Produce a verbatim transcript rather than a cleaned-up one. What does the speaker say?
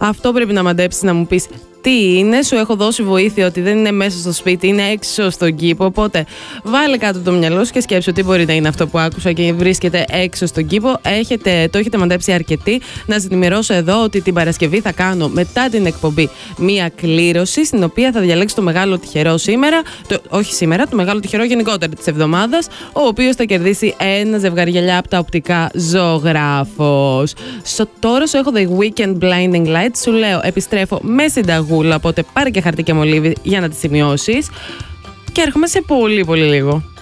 Αυτό πρέπει να μαντέψεις, να μου πεις τι είναι. Σου έχω δώσει βοήθεια ότι δεν είναι μέσα στο σπίτι, είναι έξω στον κήπο. Οπότε βάλε κάτω το μυαλό σου και σκέψου τι μπορεί να είναι αυτό που άκουσα και βρίσκεται έξω στον κήπο. Έχετε, το έχετε μαντέψει αρκετοί. Να σας ενημερώσω εδώ ότι την Παρασκευή θα κάνω μετά την εκπομπή μία κλήρωση, στην οποία θα διαλέξω το μεγάλο τυχερό σήμερα. Το, όχι σήμερα, το μεγάλο τυχερό γενικότερα της εβδομάδας, ο οποίος θα κερδίσει ένα ζευγαριαλιά από τα οπτικά Ζωγράφος. Στο τώρα σου έχω The Weekend Blinding Lights. Σου λέω, επιστρέφω με συνταγή. Οπότε πάρε και χαρτί και μολύβι για να τις σημειώσεις. Και έρχομαι σε πολύ πολύ λίγο.